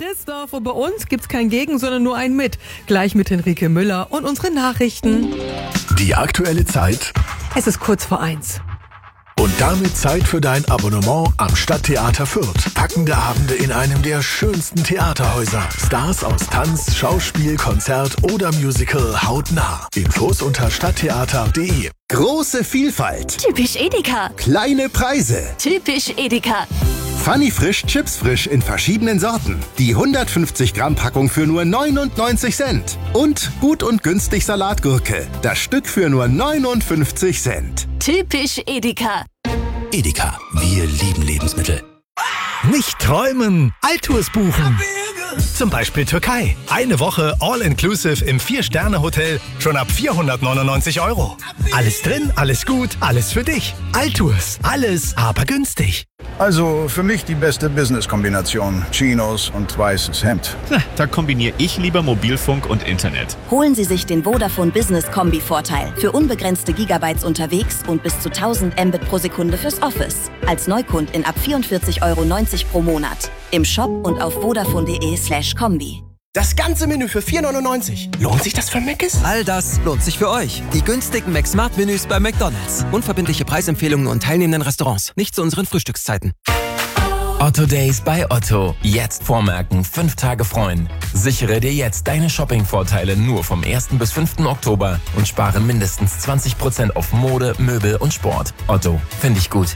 Christoph und bei uns gibt's kein Gegen, sondern nur ein Mit. Gleich mit Henrike Müller und unseren Nachrichten. Die aktuelle Zeit. Es ist kurz vor 1. Und damit Zeit für dein Abonnement am Stadttheater Fürth. Packende Abende in einem der schönsten Theaterhäuser. Stars aus Tanz, Schauspiel, Konzert oder Musical hautnah. Infos unter stadttheater.de. Große Vielfalt. Typisch Edeka. Kleine Preise. Typisch Edeka. Funny Frisch, Chips frisch in verschiedenen Sorten. Die 150 Gramm Packung für nur 99 Cent. Und gut und günstig Salatgurke. Das Stück für nur 59 Cent. Typisch Edeka. Edeka, wir lieben Lebensmittel. Nicht träumen, Altours buchen. Zum Beispiel Türkei. Eine Woche All-Inclusive im 4-Sterne-Hotel schon ab 499 €. Alles drin, alles gut, alles für dich. Altours, alles aber günstig. Also für mich die beste Business-Kombination. Chinos und weißes Hemd. Da kombiniere ich lieber Mobilfunk und Internet. Holen Sie sich den Vodafone Business Kombi-Vorteil. Für unbegrenzte Gigabytes unterwegs und bis zu 1000 Mbit pro Sekunde fürs Office. Als Neukundin ab 44,90 € pro Monat. Im Shop und auf vodafone.de/kombi. Das ganze Menü für 4,99 €. Lohnt sich das für Mc's? All das lohnt sich für euch. Die günstigen McSmart-Menüs bei McDonald's. Unverbindliche Preisempfehlungen und teilnehmenden Restaurants. Nicht zu unseren Frühstückszeiten. Otto Days bei Otto. Jetzt vormerken, 5 Tage freuen. Sichere dir jetzt deine Shopping-Vorteile nur vom 1. bis 5. Oktober und spare mindestens 20% auf Mode, Möbel und Sport. Otto, finde ich gut.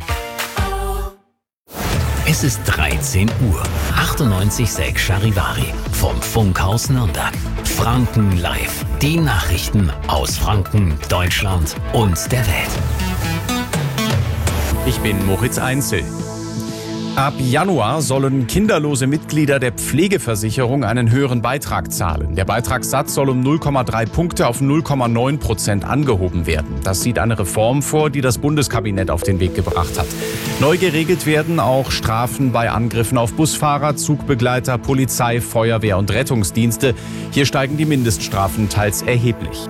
Es ist 13 Uhr. 98,6 Charivari vom Funkhaus Nürnberg. Franken live. Die Nachrichten aus Franken, Deutschland und der Welt. Ich bin Moritz Einzel. Ab Januar sollen kinderlose Mitglieder der Pflegeversicherung einen höheren Beitrag zahlen. Der Beitragssatz soll um 0,3 Punkte auf 0,9% angehoben werden. Das sieht eine Reform vor, die das Bundeskabinett auf den Weg gebracht hat. Neu geregelt werden auch Strafen bei Angriffen auf Busfahrer, Zugbegleiter, Polizei, Feuerwehr und Rettungsdienste. Hier steigen die Mindeststrafen teils erheblich.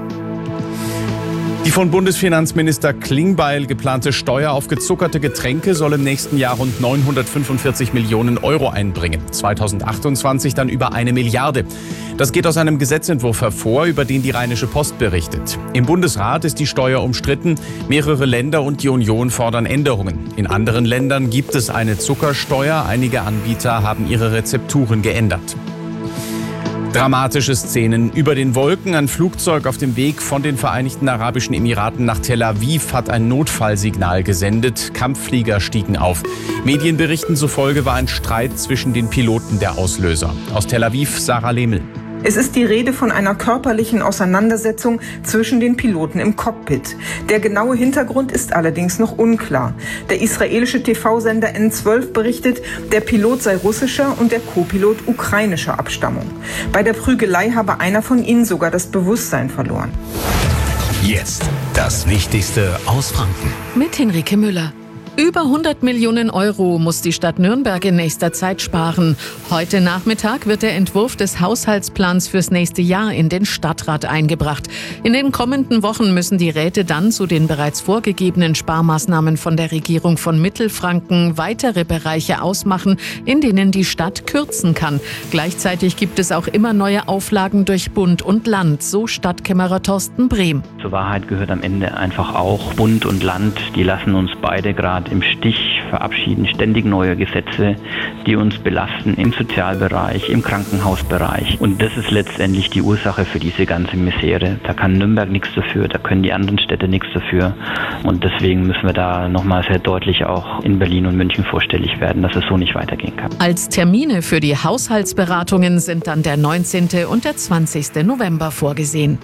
Die von Bundesfinanzminister Klingbeil geplante Steuer auf gezuckerte Getränke soll im nächsten Jahr rund 945 Millionen € einbringen. 2028 dann über 1 Milliarde. Das geht aus einem Gesetzentwurf hervor, über den die Rheinische Post berichtet. Im Bundesrat ist die Steuer umstritten. Mehrere Länder und die Union fordern Änderungen. In anderen Ländern gibt es eine Zuckersteuer. Einige Anbieter haben ihre Rezepturen geändert. Dramatische Szenen über den Wolken. Ein Flugzeug auf dem Weg von den Vereinigten Arabischen Emiraten nach Tel Aviv hat ein Notfallsignal gesendet. Kampfflieger stiegen auf. Medienberichten zufolge war ein Streit zwischen den Piloten der Auslöser. Aus Tel Aviv, Sarah Lehmel. Es ist die Rede von einer körperlichen Auseinandersetzung zwischen den Piloten im Cockpit. Der genaue Hintergrund ist allerdings noch unklar. Der israelische TV-Sender N12 berichtet, der Pilot sei russischer und der Co-Pilot ukrainischer Abstammung. Bei der Prügelei habe einer von ihnen sogar das Bewusstsein verloren. Jetzt das Wichtigste aus Franken. Mit Henrike Müller. Über 100 Millionen € muss die Stadt Nürnberg in nächster Zeit sparen. Heute Nachmittag wird der Entwurf des Haushaltsplans fürs nächste Jahr in den Stadtrat eingebracht. In den kommenden Wochen müssen die Räte dann zu den bereits vorgegebenen Sparmaßnahmen von der Regierung von Mittelfranken weitere Bereiche ausmachen, in denen die Stadt kürzen kann. Gleichzeitig gibt es auch immer neue Auflagen durch Bund und Land, so Stadtkämmerer Thorsten Brehm. Zur Wahrheit gehört am Ende einfach auch Bund und Land, die lassen uns beide gerade im Stich, verabschieden ständig neue Gesetze, die uns belasten im Sozialbereich, im Krankenhausbereich. Und das ist letztendlich die Ursache für diese ganze Misere. Da kann Nürnberg nichts dafür, da können die anderen Städte nichts dafür. Und deswegen müssen wir da nochmal sehr deutlich auch in Berlin und München vorstellig werden, dass es so nicht weitergehen kann. Als Termine für die Haushaltsberatungen sind dann der 19. und der 20. November vorgesehen.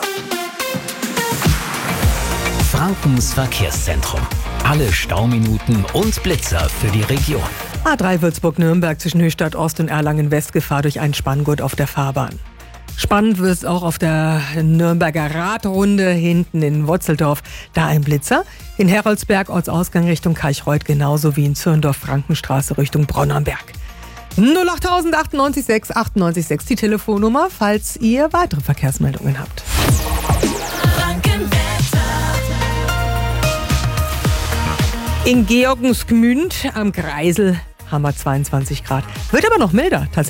Frankens Verkehrszentrum. Alle Stauminuten und Blitzer für die Region. A3 Würzburg-Nürnberg zwischen Höchstadt Ost und Erlangen-West, Gefahr durch einen Spanngurt auf der Fahrbahn. Spannend wird es auch auf der Nürnberger Radrunde hinten in Wotzeldorf. Da ein Blitzer. In Heroldsberg Ortsausgang Richtung Karchreuth, genauso wie in Zürndorf-Frankenstraße Richtung Bronnenberg. 08000 98 6 98 6 die Telefonnummer, falls ihr weitere Verkehrsmeldungen habt. In Georgensgmünd am Greisel haben wir 22 Grad. Wird aber noch milder.